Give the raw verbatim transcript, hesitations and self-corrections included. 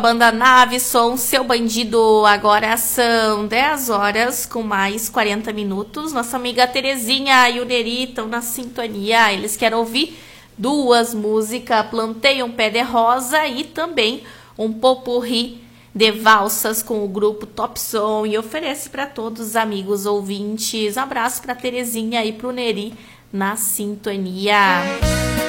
Banda Nave Som, Seu Bandido. Agora são dez horas com mais quarenta minutos. Nossa amiga Terezinha e o Neri estão na sintonia. Eles querem ouvir duas músicas, Plantei um Pé de Rosa e também um popurrí de valsas com o grupo Top Som. E oferece para todos os amigos ouvintes. Um abraço para Terezinha e para o Neri na sintonia.